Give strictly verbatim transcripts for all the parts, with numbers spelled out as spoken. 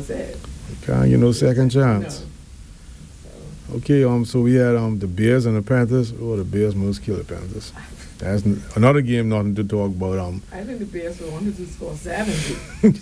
was it. You can't get no second chance. No. Okay, um, so we had um the Bears and the Panthers. Oh, the Bears most killer Panthers. That's n- another game, nothing to talk about. Um, I think the Bears wanted to score seventy.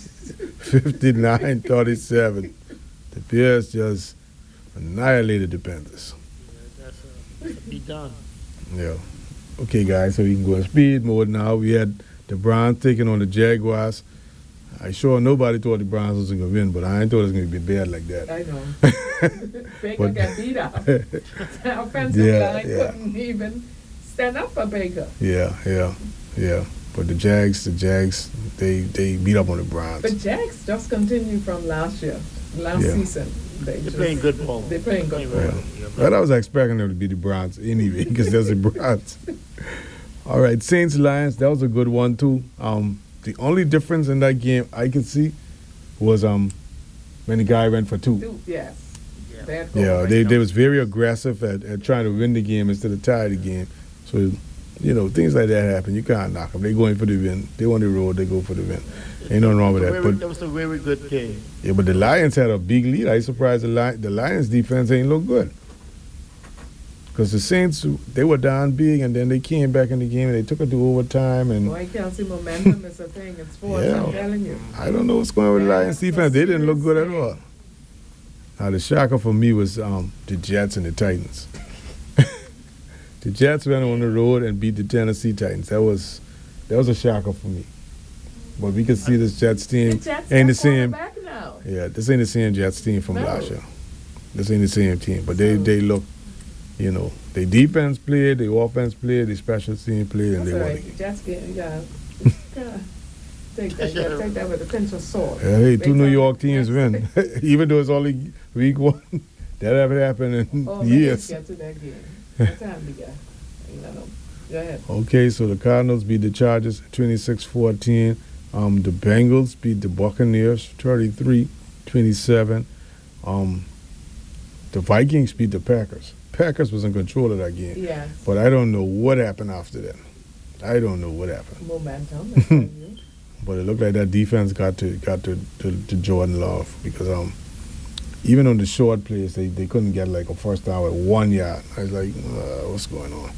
fifty-nine thirty-seven. The Bears just annihilated the Panthers. Yeah, that's a, that's a beat down. Yeah. Okay, guys, so we can go in speed mode now. We had the Browns taking on the Jaguars. I sure nobody thought the Browns was going to win, but I ain't thought it was going to be bad like that. I know. Baker But- got beat up. The offensive Yeah, line yeah. couldn't even stand up for Baker. Yeah, yeah, yeah. But the Jags, the Jags, they they beat up on the Browns. But Jags just continued from last year, last Yeah. season. They They're just, playing good ball. They're playing good Playing ball. well. But I was expecting them to be the Browns anyway, because there's the Browns. All right, Saints Lions, that was a good one too. Um, the only difference in that game I could see was um when the guy went for two. Two, yes. Yeah. They had goal Yeah, right they now. they was very aggressive at, at trying to win the game instead of tie the game. So, you know, things like that happen. You can't knock them. They going for the win. They on the road. They go for the win. Ain't nothing wrong with that. Very- But that was a very good game. yeah, but the Lions had a big lead. I surprised the Lions. The Lions defense ain't look good. Because the Saints, they were down big, and then they came back in the game, and they took it to overtime. And Boy, Kelsey, momentum is a thing in sports, Yeah. I'm telling you. I don't know what's going on with the Yeah, Lions that's defense. They didn't look good at serious. all. Now, the shocker for me was um, the Jets and the Titans. The Jets went on the road and beat the Tennessee Titans. That was that was a shocker for me. But we could see this Jets The team Jets ain't the got same. quarterback now. Yeah, this ain't the same Jets team from No. last year. This ain't the same team. But they, So- they look, you know, their defense played, their offense played, their special team played, and That's they all won the right. game. Jets get, you gotta, gotta take that, you gotta take that with a pinch of salt. Yeah, hey, two Based New on- York teams win. Even though it's only week one. That haven't happened in Oh, let's years. get to that game. What time we got? You know, go ahead. Okay, so the Cardinals beat the Chargers twenty-six fourteen. Um, the Bengals beat the Buccaneers thirty-three twenty-seven. Um, the Vikings beat the Packers. Packers was in control of that game. Yes. But I don't know what happened after that. I don't know what happened. Momentum. I tell you. But it looked like that defense got to got to, to, to Jordan Love because um even on the short plays they, they couldn't get like a first down with one yard. I was like, uh, what's going on?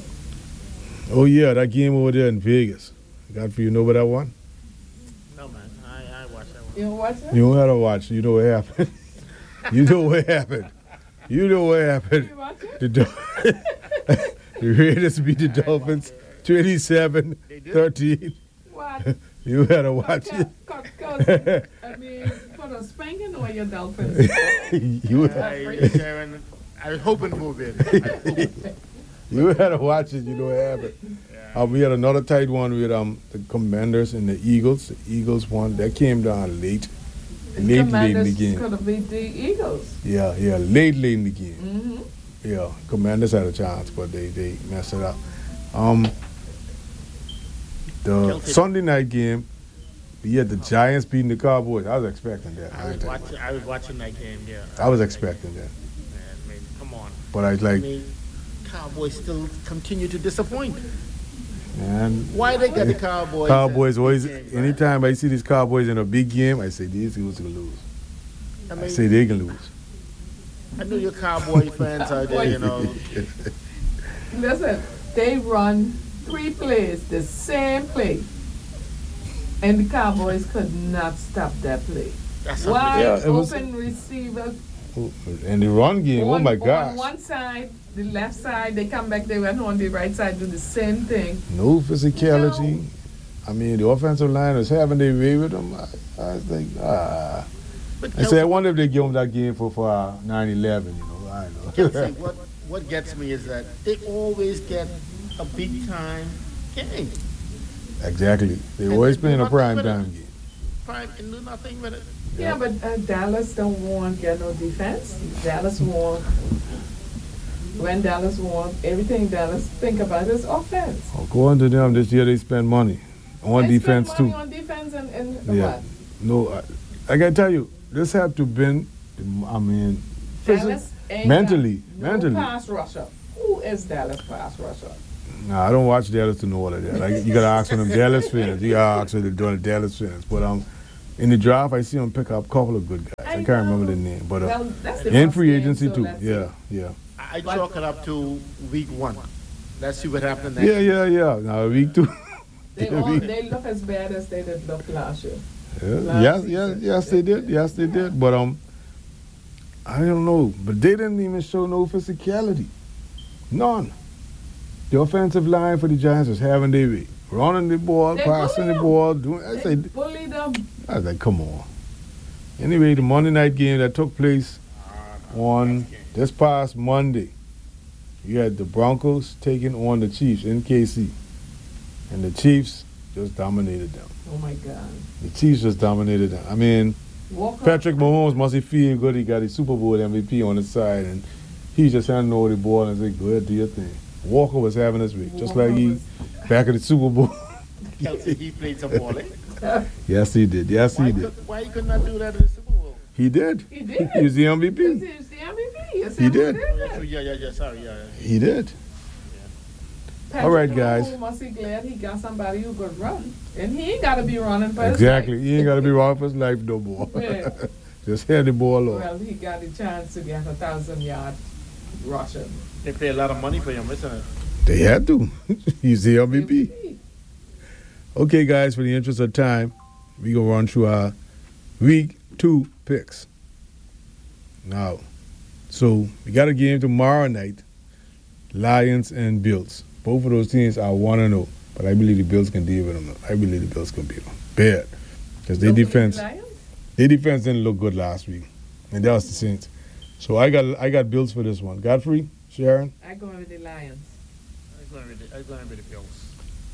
Oh yeah, that game over there in Vegas. Godfrey, you know about that one? No, man. I, I watched that one. You know what's that? You don't have to watch. You know what happened. You know what happened. You know what happened. You watch it? The, Dol- the Raiders beat the Dolphins twenty-seven thirteen. What? You had to watch it. Cut, cut, cut. I mean, for the spanking or your Dolphins? you, I, Sharon, I was hoping for a bit. I was hoping. you had to watch it. You know what happened. Yeah. Uh, we had another tight one with um the Commanders and the Eagles. The Eagles won. That came down late. Late, late in the Commanders game. could have beat the Eagles. Yeah, yeah, late, late in the game. Mm-hmm. Yeah, Commanders had a chance, but they, they messed it up. Um, the Guilty. Sunday night game, we had the Giants beating the Cowboys. I was expecting that. I I, was ain't telling watching. I was watching that game. Yeah. you. I was expecting that. Man, I mean, come on. But I was I like, mean, Cowboys still continue to disappoint. man, Why they get the Cowboys? Cowboys in always, big games, right? anytime I see these Cowboys in a big game, I say, these dudes will lose. I I mean, say they can lose. I know your Cowboy fans out there. You know, Listen, they run three plays, the same play. And the Cowboys could not stop that play. that's Wide Yeah, it was- open receiver. And the run game, oh on, my On gosh. one side, the left side, they come back, they went on the right side, do the same thing. No physicality. I mean, the offensive line was having their way with them. I, I was like, ah. But I say, I wonder if they give them that game for, for uh, nine eleven, you know. I Kelsey, know. what what gets me is that they always get a big time game. Exactly. They And always they playing do a prime nothing time with it. game. Prime and do nothing with it. Yeah, but uh, Dallas don't want get no defense. Dallas want, when Dallas want, everything Dallas think about is offense. According to them, this year they spend money on They defense spend money too. on defense and, and Yeah. what? No, I, I gotta tell you, this had to been, I mean, physi- Dallas ain't mentally, got no mentally. pass rusher. Who is Dallas pass rusher? Nah, I don't watch Dallas to know all of that. Like, you gotta ask for them Dallas fans. You gotta ask for the Dallas fans. But um, in the draft, I see them pick up a couple of good guys. I I can't remember the name, but uh, Well, that's the in first free game, agency so too. let's see. Yeah, yeah, I I But- chalk it up to week one. Let's see what happens next. yeah, yeah, yeah. Now week two. They, Yeah, all, we- they look as bad as they did look last year. Yeah, Last yes, season. yes, yes, they did. Yes, they did. But um, I don't know. But they didn't even show no physicality. None. The offensive line for the Giants was having their way, running the ball, They passing the bullied ball, doing. I They said, bullied them. I was like, come on. Anyway, the Monday night game that took place on this past Monday, you had the Broncos taking on the Chiefs in K C, and the Chiefs just dominated them. Oh my God. The Chiefs just dominated them. I mean, Walker, Patrick Mahomes must be feeling good. He got his Super Bowl M V P on his side, and he just handing over the ball and said, "Go ahead, do your thing." Walker was having his week, just Walker like he was- back at the Super Bowl. Kelsey, he played some ball, eh? Yes, he did. Yes, Why he he, did. could, why he could not do that in the Super Bowl? He did. He did. He was the M V Because P. he was the M V P. Yes, He did. Oh, yeah, true. yeah, yeah, yeah. Sorry, yeah. yeah. He did. Patrick All right, guys. Mahomes must be glad he got somebody who could run. And he ain't got to be running for his Exactly. life. He ain't got to be wrong for his life no more. Yeah. Just hand the ball off. Well, he got a chance to get a thousand yard rushing. They pay a lot of money for him, isn't it? They had to. He's the M V P. Okay, guys, for the interest of time, we going to run through our week two picks. Now, so we got a game tomorrow night, Lions and Bills. Both of those teams are one and oh, but I believe the Bills can deal with them. I believe the Bills can beat them. Bad. Because their Don't believe defense, Lions? their defense didn't look good last week. And that was the Saints. So I got I got Bills for this one. Godfrey, Sharon? I go with the Lions. I'm going with the, I'm going with the Bills.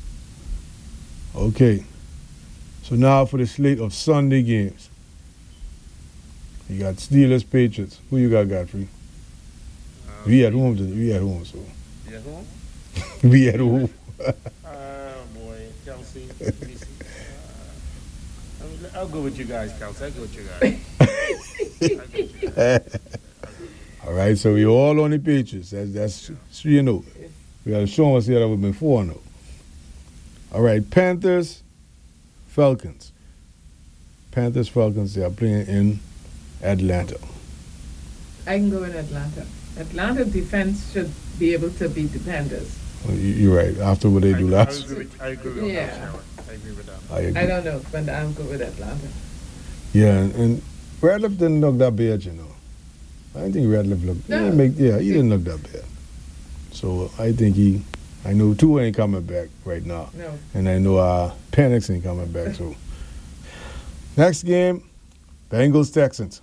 Okay. So now for the slate of Sunday games. You got Steelers, Patriots. Who you got, Godfrey? Um, We at home. We at home, so. You at home? We at home. Oh, boy. Kelsey. Let me see. Uh, I'll- I'll go with you guys, Kelsey. I'll go with you guys. I'll go with you guys. All right, so we all on the Patriots. That's that's three and oh. We got to show us here that we've been four and oh. All right, Panthers, Falcons. Panthers, Falcons. They are playing in Atlanta. I can go in Atlanta. Atlanta defense should be able to beat the Panthers. You- You're right. After what they I, do I last, agree with, I agree with Yeah. that, Sharon. I agree with that. I agree. I don't know, but I'm good with Atlanta. Yeah, and, and Radcliffe didn't look that bad, you know. I didn't think Radcliffe looked. He No. didn't make, yeah, he didn't look that bad. So I think he. I know Tua ain't coming back right now, No. and I know uh, Penix ain't coming back. So next game, Bengals Texans.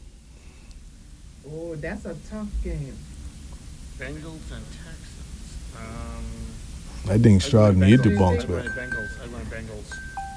Oh, that's a tough game. Bengals and Texans. Um, I think Stroud I need to Bengals. bounce I went back. Bengals. I went Bengals.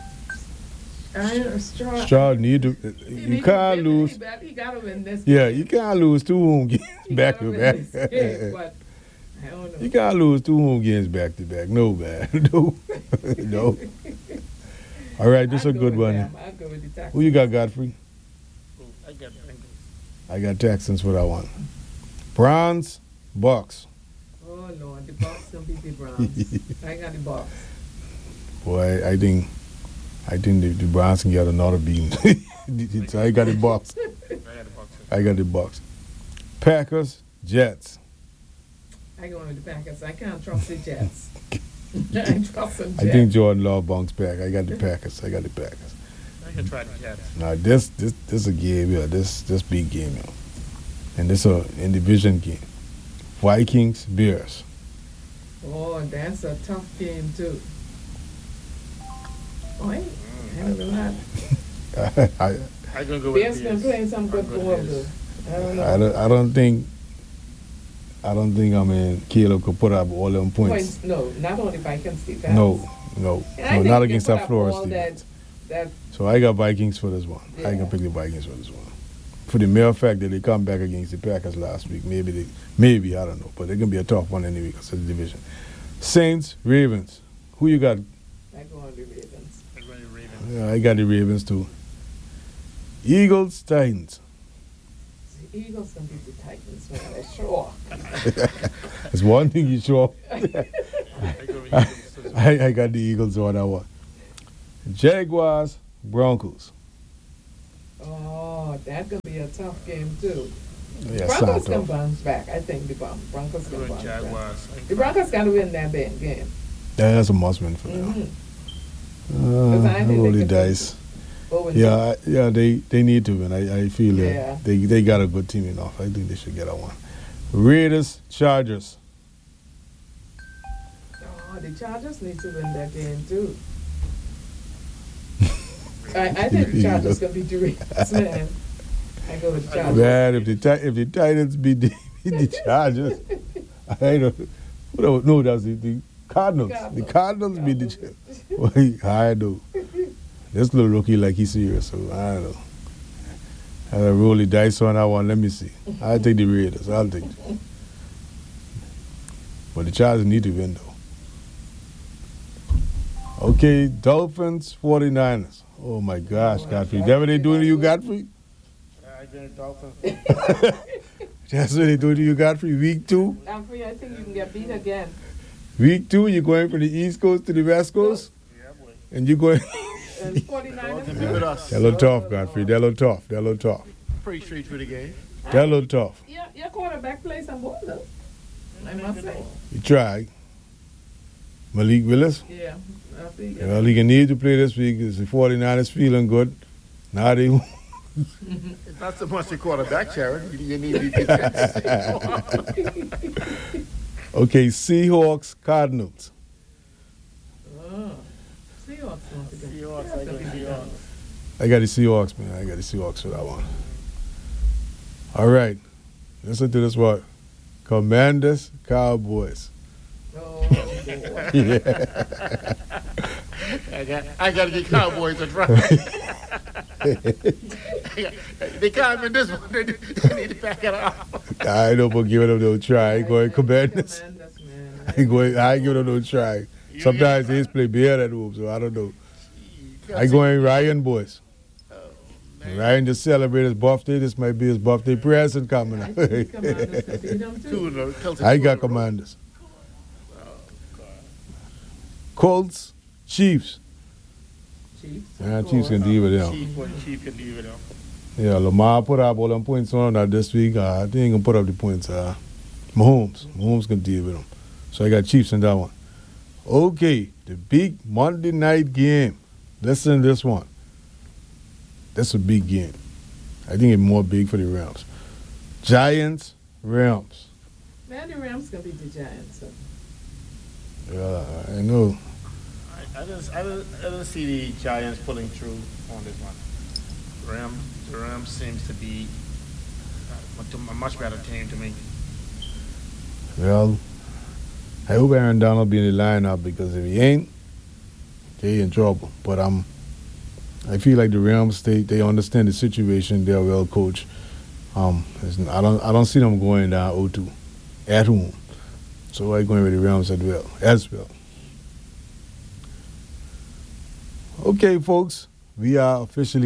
I Stroud. Stroud need to. He You need to can't win. lose. He, bet- he got to win this Yeah, game. you can't lose two home games He back gotta to win back. this game, but I don't know. You can't lose two home games back to back. No, man. No, no. All right, this is a I'll go good with one. them. I'll go with the Texans. Who you got, Godfrey? Oh, I got Bengals. I got Texans for that one. Browns, Bucks. Oh Lord, the Bucks don't beat the Browns. I got the Bucks. Boy, I, I think, I think the, the Browns can get another beam. So I got the Bucks. I got the Bucks. I got the Bucks. Packers, Jets. I go with the Packers. I can't trust the Jets. I trust the Jets. I think Jordan Love bunks back. I got the Packers. I got the Packers. I can try the Jets. Now this this this a game, yeah. This this big game, yeah. And this a in division game. Vikings, Bears. Oh, that's a tough game too. Oh, I, I don't know how. I, I'm going to go Bears with been the playing some good I'm going ball with though. Bears. I don't know. I don't I don't think I don't think I mean Caleb could put up all them points. Points, no, not only Vikings defense. No, no, And I no, think not they against put that up Florida all team. that, that So I got Vikings for this one. I Yeah. can pick the Vikings for this one. For the mere fact that they come back against the Packers last week, maybe they, maybe I don't know, but they're gonna be a tough one anyway because of the division. Saints, Ravens. Who you got? I go on the Ravens. I'm going to Ravens. Yeah, I got the Ravens too. Eagles, Titans. The Eagles can beat the Titans, man. That's sure. That's one thing you sure. I go with Eagles as well. I, I got the Eagles on that one. Jaguars, Broncos. Oh, that could be a tough game too. Yeah, Broncos can Santo. bounce back. I think the Bron- Broncos can Good bounce back. Jaguars. The Broncos got to win that big game. Yeah, that's a must win for them. Mm-hmm. Uh, I think they roll the can dice. Oh, and Yeah, I- yeah, they, they need to win. I, I feel that Yeah. they they got a good team enough. I think they should get a one. Raiders, Chargers. Oh, the Chargers need to win that game too. I, I think the Chargers gonna be doing this, man. I go with the Chargers. Man, if the Ti- if the Titans beat the, beat the Chargers, I don't. what else? No, that's the, the Cardinals. The Cardinals beat the Chargers. Well, I know. This little rookie like he's serious, so I don't know. I gotta roll the dice on that one. Let me see. I'll take the Raiders. I'll take it. But the Chargers need to win, though. Okay, Dolphins, forty-niners. Oh, my gosh, Godfrey. Is that what they doing to you, Godfrey? I get Dolphins. That's what they doing to you, Godfrey? Week two? Humphrey, I think you can get beat again. Week two, you're going from the East Coast to the West Coast? Yeah, boy. And you're going... And forty-niners. Dolphins be with us. They're a little tough, Godfrey. They're a little tough. They're a little tough. Pretty straight for the game. They're a little tough. Your, your quarterback plays some ball, though. I must say. You try. Malik Willis? Yeah. I think Well, he can need to play this week. The forty-niners feeling good. Now they... It's not so much the quarterback, Sharon. You, you need to be defensive. Okay, Seahawks, Cardinals. Oh. Seahawks once again. Seahawks, I go Seahawks. I got the Seahawks, man. I got the Seahawks for that one. All right. Listen to this one. Commanders, Cowboys. Oh, boy. Yeah. I got, I got to get Cowboys to try. They can't win this one. They, they need to back it up. I know, but give it a try. I ain't going Commanders. Commanders, man. I ain't going. I ain't giving them no try. Sometimes they just play beer at home, so I don't know. I going Ryan boys. Ryan just celebrated his birthday. This might be his birthday present coming I up. think Commanders can beat them, Two in too. a row. Celtics I two got in a row. Commanders. Colts, Chiefs. Chiefs. Yeah, Chiefs can deal with them. Chief, one Chief can leave it out. Yeah, Lamar put up all them points on that this week. Uh, I think he can put up the points. Uh, Mahomes. Mahomes can deal with them. So I got Chiefs in that one. Okay, the big Monday night game. Listen to this one. That's a big game. I think it's more big for the Rams. Giants, Rams. Man, the Rams can beat the Giants. So. Yeah, I know. I, I, just, I, don't, I don't see the Giants pulling through on this one. Ram, the Rams seems to be a much better team to me. Well, I hope Aaron Donald be in the lineup because if he ain't, they in trouble. But I'm, I feel like the Rams, they, they understand the situation. They're well coached. Um, it's- I don't I don't see them going down oh two at home. So I'm going with the Rams as well. As well. Okay, folks, we are officially.